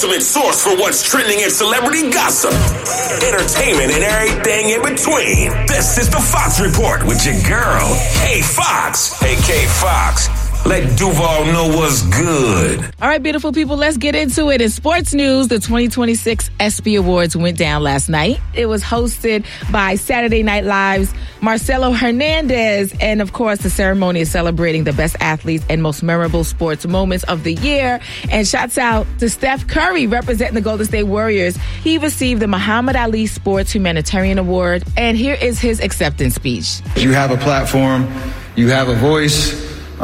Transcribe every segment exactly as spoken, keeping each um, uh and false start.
ultimate source for what's trending in celebrity gossip, entertainment, and everything in between. This is the Fox Report with your girl, K Fox. Hey, K Fox. Let Duval know what's good. All right, beautiful people, let's get into it. In sports news, the twenty twenty-six ESPY Awards went down last night. It was hosted by Saturday Night Live's Marcelo Hernandez. And, of course, the ceremony is celebrating the best athletes and most memorable sports moments of the year. And shouts out to Steph Curry representing the Golden State Warriors. He received the Muhammad Ali Sports Humanitarian Award. And here is his acceptance speech. You have a platform. You have a voice.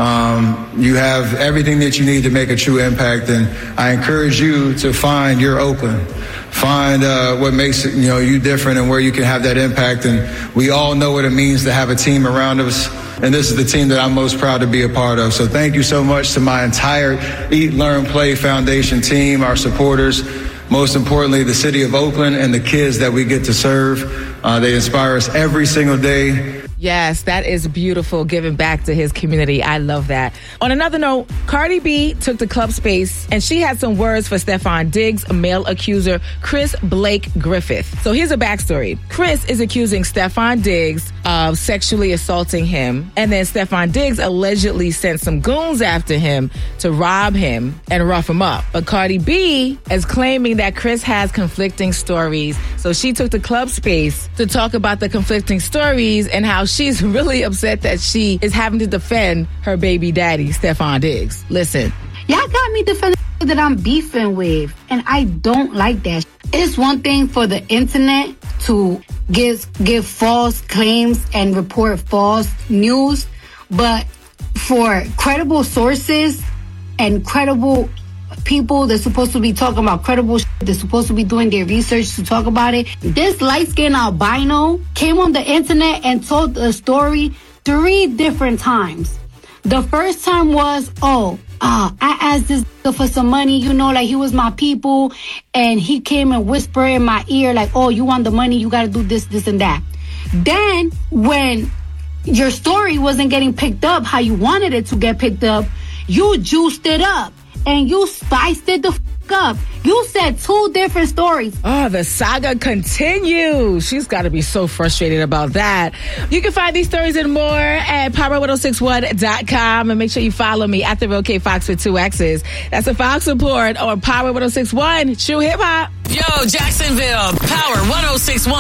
Um, you have everything that you need to make a true impact, and I encourage you to find your Oakland, find uh, what makes it, you know, you different and where you can have that impact. And we all know what it means to have a team around us, and this is the team that I'm most proud to be a part of. So thank you so much to my entire Eat, Learn, Play Foundation team, our supporters, most importantly, the city of Oakland and the kids that we get to serve. Uh, they inspire us every single day. Yes, that is beautiful, giving back to his community. I love that. On another note, Cardi B took the club space, and she had some words for Stefon Diggs, male accuser Chris Blake Griffith. So here's a backstory. Chris is accusing Stefon Diggs of sexually assaulting him, and then Stefon Diggs allegedly sent some goons after him to rob him and rough him up. But Cardi B is claiming that Chris has conflicting stories, so she took the club space to talk about the conflicting stories and how she's really upset that she is having to defend her baby daddy, Stefon Diggs. Listen. Y'all got me defending that I'm beefing with, and I don't like that. It's one thing for the internet to give, give false claims and report false news, but for credible sources and credible people that's supposed to be talking about credible shit, they're supposed to be doing their research to talk about it. This light-skinned albino came on the internet and told the story three different times. The first time was, oh, uh, I asked this nigga for some money, you know, like he was my people, and he came and whispered in my ear like, oh, you want the money, you got to do this, this, and that. Then when your story wasn't getting picked up how you wanted it to get picked up, you juiced it up. And you spiced it the f*** up. You said two different stories. Oh, the saga continues. She's got to be so frustrated about that. You can find these stories and more at power ten sixty-one dot com. And make sure you follow me at the Real K Fox with two X's. That's the Fox Report on Power ten sixty-one. True Hip Hop. Yo, Jacksonville, Power ten sixty-one.